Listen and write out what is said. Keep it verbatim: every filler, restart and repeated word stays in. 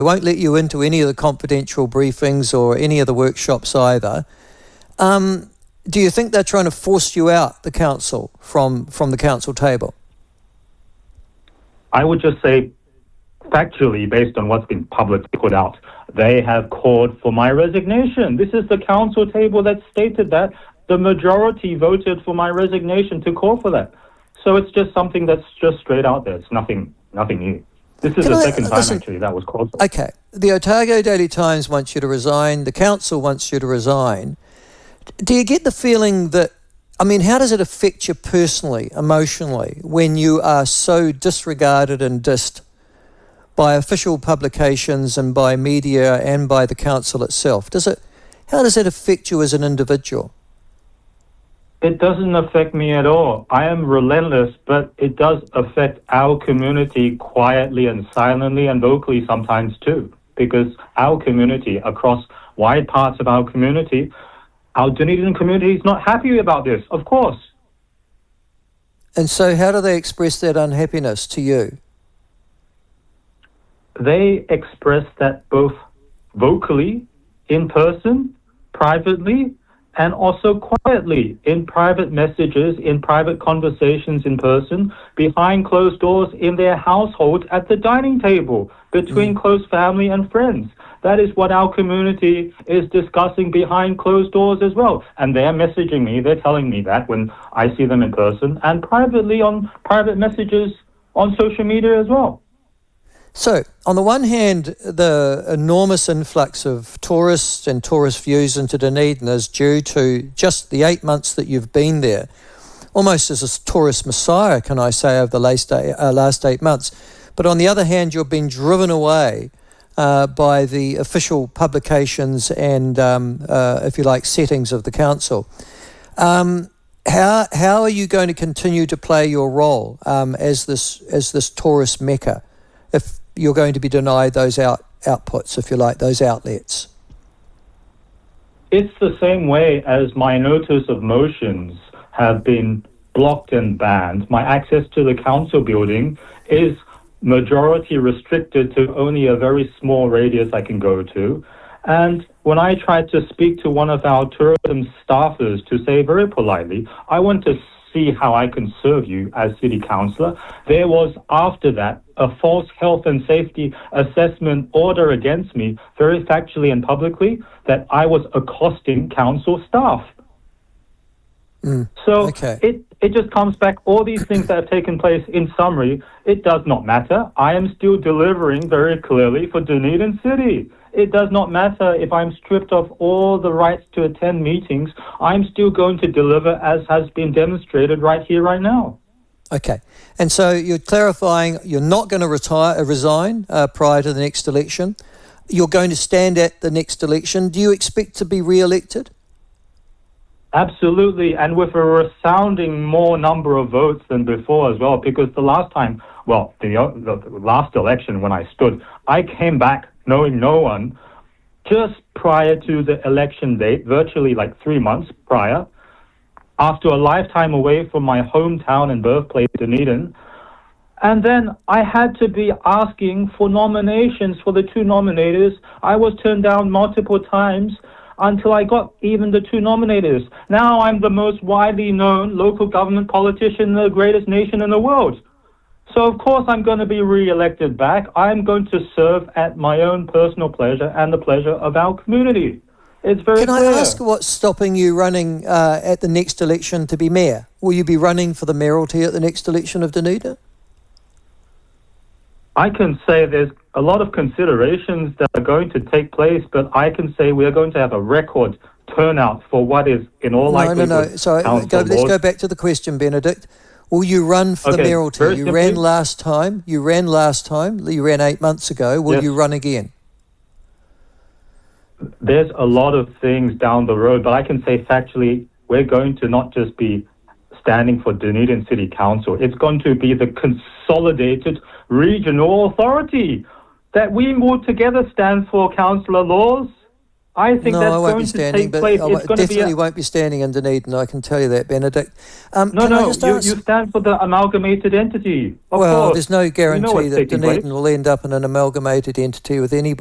I won't let you into any of the confidential briefings or any of the workshops either. Um, do you think they're trying to force you out, the council, from, from the council table? I would just say, factually, based on what's been publicly put out, they have called for my resignation. This is the council table that stated that. The majority voted for my resignation to call for that. So it's just something that's just straight out there. It's nothing, nothing new. This is Can the I, second time, listen, actually, that was called for. Okay. The Otago Daily Times wants you to resign. The council wants you to resign. Do you get the feeling that, I mean, how does it affect you personally, emotionally, when you are so disregarded and dissed by official publications and by media and by the council itself? Does it? How does it affect you as an individual? It doesn't affect me at all. I am relentless, but it does affect our community quietly and silently and vocally sometimes too, because our community, across wide parts of our community, our Dunedin community is not happy about this, of course. And so how do they express that unhappiness to you? They express that both vocally, in person, privately, and also quietly in private messages, in private conversations in person, behind closed doors in their household at the dining table, between mm. close family and friends. That is what our community is discussing behind closed doors as well. And they're messaging me, they're telling me that when I see them in person, and privately on private messages on social media as well. So, on the one hand, the enormous influx of tourists and tourist views into Dunedin is due to just the eight months that you've been there, almost as a tourist messiah, can I say, over the last eight, uh, last eight months. But on the other hand, you've been driven away uh, by the official publications and, um, uh, if you like, settings of the council. Um, how how are you going to continue to play your role um, as this as this tourist mecca if you're going to be denied those out, outputs, if you like, those outlets? It's the same way as my notice of motions have been blocked and banned. My access to the council building is majority restricted to only a very small radius I can go to. And when I tried to speak to one of our tourism staffers to say very politely, I want to see how I can serve you as city councillor, there was after that a false health and safety assessment order against me, very factually and publicly, that I was accosting council staff. Mm, so okay. it, it just comes back, all these things that have taken place in summary, it does not matter. I am still delivering very clearly for Dunedin City. It does not matter if I'm stripped of all the rights to attend meetings. I'm still going to deliver as has been demonstrated right here, right now. Okay. And so you're clarifying you're not going to retire, uh, resign uh, prior to the next election. You're going to stand at the next election. Do you expect to be re-elected? Absolutely, and with a resounding more number of votes than before as well, because the last time, well, the, the last election when I stood, I came back knowing no one just prior to the election date, virtually like three months prior, after a lifetime away from my hometown and birthplace, Dunedin. And then I had to be asking for nominations for the two nominators. I was turned down multiple times until I got even the two nominators. Now I'm the most widely known local government politician in the greatest nation in the world. So of course I'm going to be re-elected back. I'm going to serve at my own personal pleasure and the pleasure of our community. It's very Can clear. I ask what's stopping you running uh, at the next election to be mayor? Will you be running for the mayoralty at the next election of Dunedin? I can say there's a lot of considerations that are going to take place, but I can say we are going to have a record turnout for what is in all no, likelihood. No, no, no. Sorry, go, let's go back to the question, Benedict. Will you run for okay, the mayoralty? You simply ran last time. You ran last time. You ran eight months ago. Will yes. you run again? There's a lot of things down the road, but I can say factually we're going to not just be standing for Dunedin City Council. It's going to be the consolidated regional authority that we all together stand for, Councillor Laws. I think No, that's I won't going be to standing, take but place. I It's won't- going to be definitely a, won't be standing in Dunedin, I can tell you that, Benedict. Um, no, can I no. just You, ask? you stand for the amalgamated entity. Of Well, course. there's no You know guarantee what's that taking place. Dunedin will end up in an amalgamated entity with anybody.